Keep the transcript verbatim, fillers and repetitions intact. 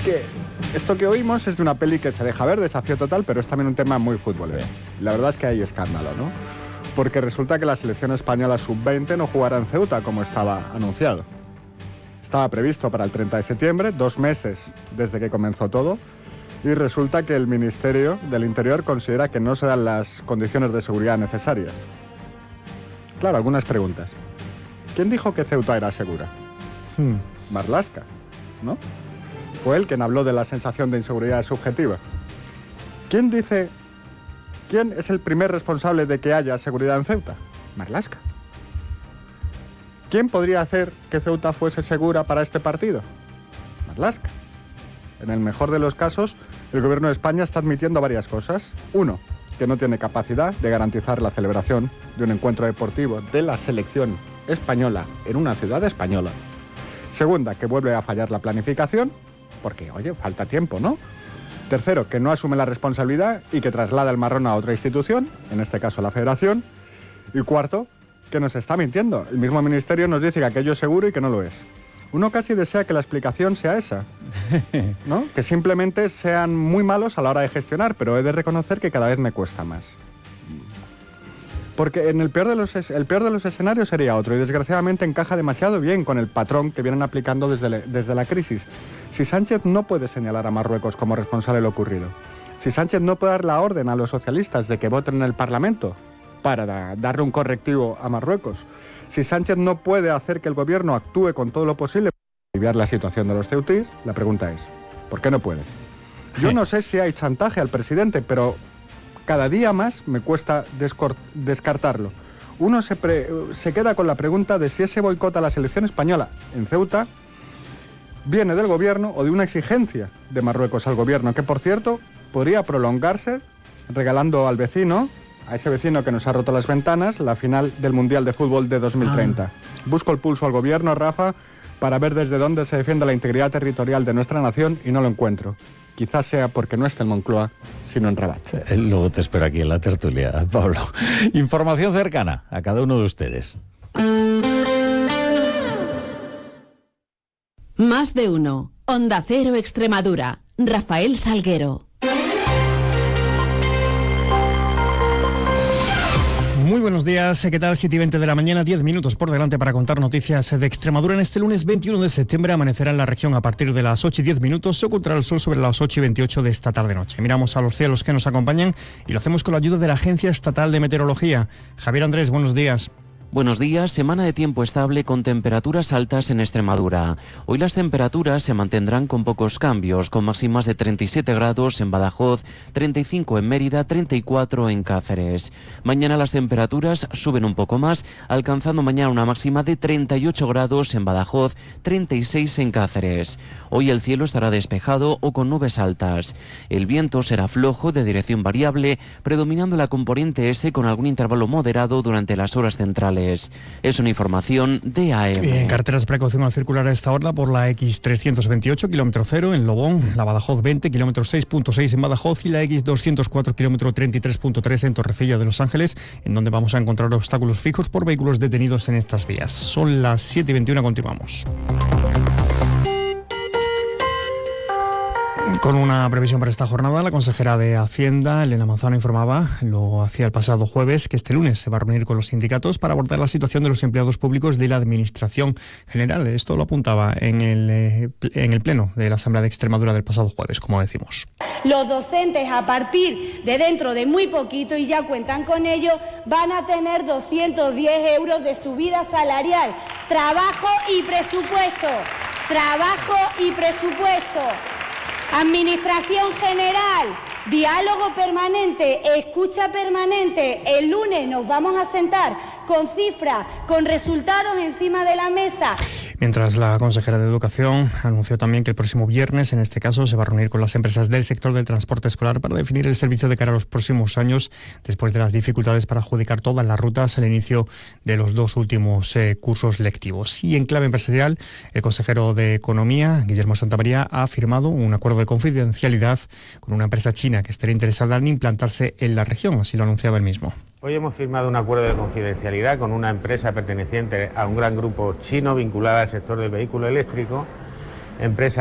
que esto que oímos es de una peli que se deja ver, Desafío Total, pero es también un tema muy futbolero. Sí. La verdad es que hay escándalo, ¿no? Porque resulta que la selección española sub veinte no jugará en Ceuta como estaba anunciado. Estaba previsto para el treinta de septiembre, dos meses desde que comenzó todo, y resulta que el Ministerio del Interior considera que no se dan las condiciones de seguridad necesarias. Claro, algunas preguntas. ¿Quién dijo que Ceuta era segura? Hmm. Marlaska, ¿no? Fue él quien habló de la sensación de inseguridad subjetiva. ¿Quién dice... ¿Quién es el primer responsable de que haya seguridad en Ceuta? Marlaska. ¿Quién podría hacer que Ceuta fuese segura para este partido? Marlaska. En el mejor de los casos, el gobierno de España está admitiendo varias cosas. Uno, que no tiene capacidad de garantizar la celebración de un encuentro deportivo de la selección española en una ciudad española. Segunda, que vuelve a fallar la planificación, porque, oye, falta tiempo, ¿no? Tercero, que no asume la responsabilidad y que traslada el marrón a otra institución, en este caso la Federación. Y cuarto, que nos está mintiendo. El mismo ministerio nos dice que aquello es seguro y que no lo es. Uno casi desea que la explicación sea esa, ¿no? Que simplemente sean muy malos a la hora de gestionar, pero he de reconocer que cada vez me cuesta más. Porque en el peor de los, el peor de los escenarios sería otro, y desgraciadamente encaja demasiado bien con el patrón que vienen aplicando desde, le, desde la crisis. Si Sánchez no puede señalar a Marruecos como responsable de lo ocurrido, si Sánchez no puede dar la orden a los socialistas de que voten en el Parlamento para da, darle un correctivo a Marruecos, si Sánchez no puede hacer que el gobierno actúe con todo lo posible para aliviar la situación de los ceutíes, la pregunta es, ¿por qué no puede? Yo no sé si hay chantaje al presidente, pero cada día más me cuesta descartarlo. Uno se, pre, se queda con la pregunta de si ese boicot a la selección española en Ceuta viene del gobierno o de una exigencia de Marruecos al gobierno, que por cierto podría prolongarse regalando al vecino, a ese vecino que nos ha roto las ventanas, la final del Mundial de Fútbol de dos mil treinta. Ah. Busco el pulso al gobierno, Rafa, para ver desde dónde se defiende la integridad territorial de nuestra nación y no lo encuentro. Quizás sea porque no está en Moncloa, sino en Rabat. Luego te espero aquí en la tertulia, Pablo. Información cercana a cada uno de ustedes. Más de uno. Onda Cero Extremadura. Rafael Salguero. Muy buenos días, ¿qué tal? siete y veinte de la mañana, diez minutos por delante para contar noticias de Extremadura. En este lunes veintiuno de septiembre amanecerá en la región a partir de las ocho y diez minutos, se ocultará el sol sobre las ocho y veintiocho de esta tarde-noche. Miramos a los cielos que nos acompañan y lo hacemos con la ayuda de la Agencia Estatal de Meteorología. Javier Andrés, buenos días. Buenos días, semana de tiempo estable con temperaturas altas en Extremadura. Hoy las temperaturas se mantendrán con pocos cambios, con máximas de treinta y siete grados en Badajoz, treinta y cinco en Mérida, treinta y cuatro en Cáceres. Mañana las temperaturas suben un poco más, alcanzando mañana una máxima de treinta y ocho grados en Badajoz, treinta y seis en Cáceres. Hoy el cielo estará despejado o con nubes altas. El viento será flojo de dirección variable, predominando la componente S con algún intervalo moderado durante las horas centrales. Es una información de A M. En carreteras, precaución al circular a esta hora por la X trescientos veintiocho, kilómetro cero en Lobón, la Badajoz veinte, kilómetro seis punto seis en Badajoz y la X doscientos cuatro, kilómetro treinta y tres punto tres en Torrecilla de Los Ángeles, en donde vamos a encontrar obstáculos fijos por vehículos detenidos en estas vías. Son las siete y veintiuno, continuamos. Con una previsión para esta jornada, la consejera de Hacienda, Elena Manzano, informaba, lo hacía el pasado jueves, que este lunes se va a reunir con los sindicatos para abordar la situación de los empleados públicos de la Administración General. Esto lo apuntaba en el, en el pleno de la Asamblea de Extremadura del pasado jueves, como decimos. Los docentes, a partir de dentro de muy poquito, y ya cuentan con ello, van a tener doscientos diez euros de subida salarial. Trabajo y presupuesto. Trabajo y presupuesto. Administración General, diálogo permanente, escucha permanente. El lunes nos vamos a sentar con cifras, con resultados encima de la mesa. Mientras, la consejera de Educación anunció también que el próximo viernes, en este caso, se va a reunir con las empresas del sector del transporte escolar para definir el servicio de cara a los próximos años, después de las dificultades para adjudicar todas las rutas al inicio de los dos últimos eh, cursos lectivos. Y en clave empresarial, el consejero de Economía, Guillermo Santamaría, ha firmado un acuerdo de confidencialidad con una empresa china que estaría interesada en implantarse en la región, así lo anunciaba él mismo. Hoy hemos firmado un acuerdo de confidencialidad con una empresa perteneciente a un gran grupo chino vinculada al sector del vehículo eléctrico, empresa